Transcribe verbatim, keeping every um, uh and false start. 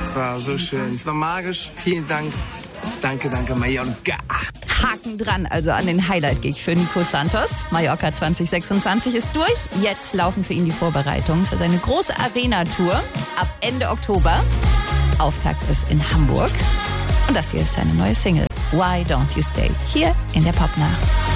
Es war so schön. Es war magisch. Vielen Dank. Danke, danke, Mallorca. Haken dran, also an den Highlight-Gig für Nico Santos. Mallorca zwanzig sechsundzwanzig ist durch. Jetzt laufen für ihn die Vorbereitungen für seine große Arena-Tour ab Ende Oktober. Auftakt ist in Hamburg. Und das hier ist seine neue Single, Why Don't You Stay? Hier in der Popnacht.